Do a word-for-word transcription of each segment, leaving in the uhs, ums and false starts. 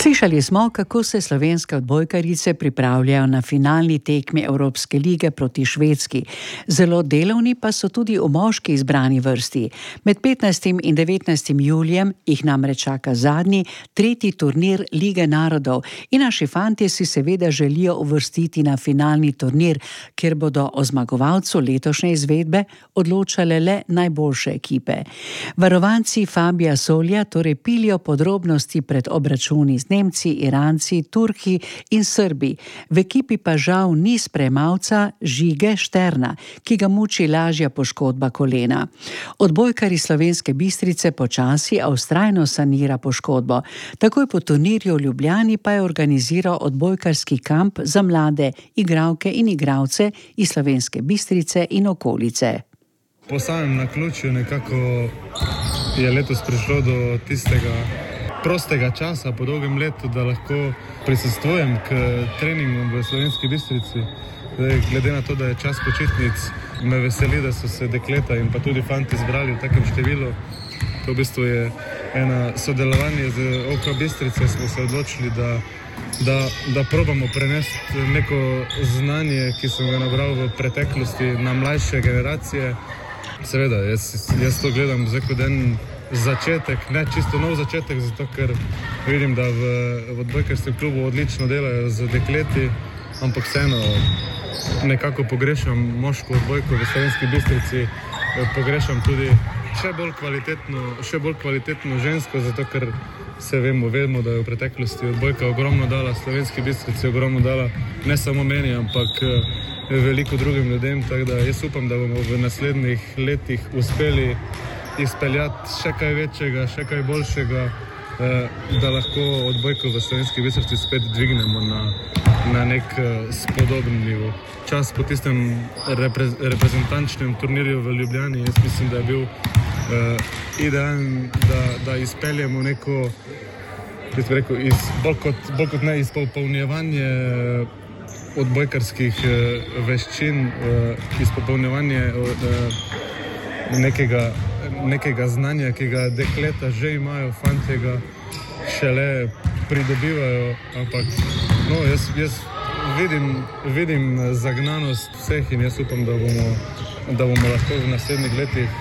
Slišali smo, kako se slovenske odbojkarice pripravljajo na finalni tekmi Evropske lige proti Švedski. Zelo delovni pa so tudi v moški izbrani vrsti. Med petnajstim in devetnajstim julijem jih namreč čaka zadnji, tretji turnir Lige narodov in naši fantje si seveda želijo uvrstiti na finalni turnir, kjer bodo o zmagovalcu letošnje izvedbe odločale le najboljše ekipe. Varovanci Fabija Solja torej pilijo podrobnosti pred obračuni z Nemci, Iranci, Turki in Srbi. V ekipi pa žal ni sprejemavca Žige Šterna, ki ga muči lažja poškodba kolena. Odbojkari Slovenske Bistrice počasi, a vztrajno sanira poškodbo. Takoj po turnirju v Ljubljani pa je organiziral odbojkarski kamp za mlade igralke in igralce iz Slovenske Bistrice in okolice. Po samem naključju nekako je letos prišlo do tistega prostega časa po dolgem letu, da lahko prisostvujem k treningom v Slovenski Bistrici. Glede na to, da je čas počitnic, me veseli, da so se dekleta in pa tudi fanti zbrali v takem številu. To v bistvu je eno sodelovanje z O K Bistrice, smo se odločili, da, da, da probamo prenesti neko znanje, ki sem ga nabral v preteklosti na mlajše generacije. Seveda, jaz, jaz to gledam zdaj kot en začetek, ne čisto nov začetek, zato ker vidim, da v, v odbojkarskem klubu odlično delajo z dekleti, ampak vseeno nekako pogrešam moško odbojko v Slovenski Bistrici, pogrešam tudi še bolj kvalitetno, še bolj kvalitetno žensko, zato ker se vemo, vemo, da je v preteklosti odbojka ogromno dala Slovenski Bistrici, ogromno dala ne samo meni, ampak veliko drugim ljudem, tako da jaz upam, da bomo v naslednjih letih uspeli izpeljati še kaj večjega, še kaj boljšega, da lahko odbojko v Slovenski Bistrici spet dvignemo na, na nek spodoben nivo. Čas po tistem repre, reprezentančnem turnirju v Ljubljani, jaz mislim, da je bil uh, idealen, da, da izpeljemo neko, jaz bi rekel, iz, bolj, kot, bolj kot ne izpolnjevanje odbojkarskih uh, veščin, uh, izpolnjevanje uh, nekega nekega znanja, ki ga dekleta že imajo, fantje ga šele pridobivajo, ampak no, jaz, jaz vidim, vidim zagnanost vseh in jaz upam, da bomo, da bomo lahko v naslednjih letih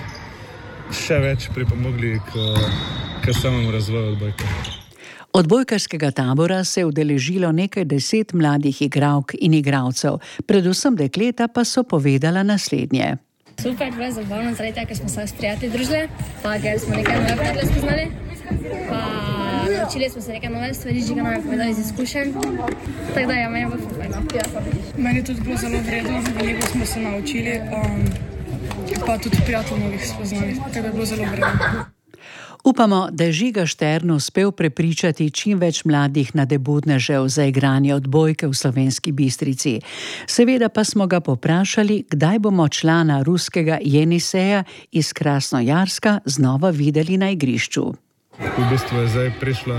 še več pripomogli k, k samemu razvoju odbojke. Odbojkarskega tabora se je udeležilo nekaj deset mladih igralk in igralcev, predvsem dekleta pa so povedala naslednje. Super, bilo je zabavno, zaradi tega, ker smo se s prijatelji družili, pa ker smo nekaj nove prijatelje spoznali, pa naučili smo se nekaj nove stvari, Žiga nam je povedal iz izkušenj, tako da ja, meni je bilo fajn. Meni je tudi bilo zelo vredno, veliko smo se naučili, um, pa tudi prijatelj novih spoznali, tako da je bilo zelo vredno. Upamo, da je Žiga Štern uspel prepričati čim več mladih nadebudnežev za igranje odbojke v Slovenski Bistrici. Seveda pa smo ga poprašali, kdaj bomo člana ruskega Jeniseja iz Krasnojarska znova videli na igrišču. V bistvu je zdaj prišla,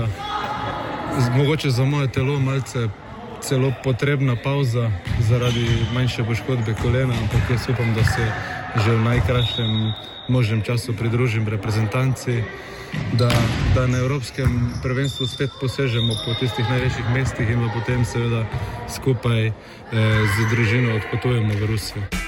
mogoče za moje telo, malce celo potrebna pauza zaradi manjše poškodbe kolena, ampak jaz upam, da se že v najkrajšem možnem času pridružim reprezentanci, da, da na evropskem prvenstvu spet posežemo po tistih največjih mestih in potem seveda skupaj eh, z družino odpotujemo v Rusijo.